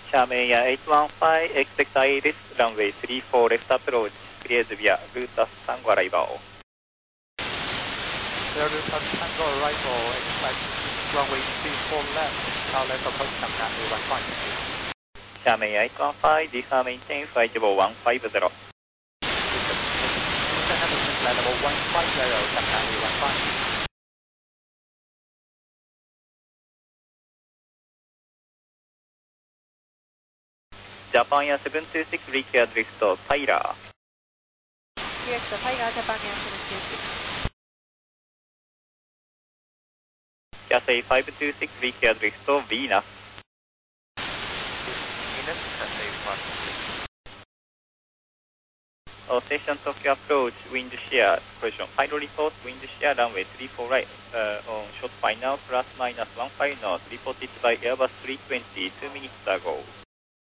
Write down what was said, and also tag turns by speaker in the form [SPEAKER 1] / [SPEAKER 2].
[SPEAKER 1] Xiamen Air 815, expect ILS, runway 34 left approach, cleared via Lutas Tango arrival.
[SPEAKER 2] Clear Lutas Tango arrival, expect runway 34 left, now left approach Shanghai 15.
[SPEAKER 1] Xiamen Air 815, DFA maintain flight level 150.
[SPEAKER 2] Descend flight level 150, Shanghai 15.
[SPEAKER 1] Japan Air 726, recleared drift Tyler.
[SPEAKER 3] Cleared to Tyler, Japan Air 726.
[SPEAKER 1] Cathay 526, recleared drift Venus.
[SPEAKER 2] Venus, Cathay 526.
[SPEAKER 1] Station Tokyo approach, wind shear, collision. Pilot report, wind shear, runway 34 right, on short final, plus minus 15 knots, reported by Airbus 320, 2 minutes ago.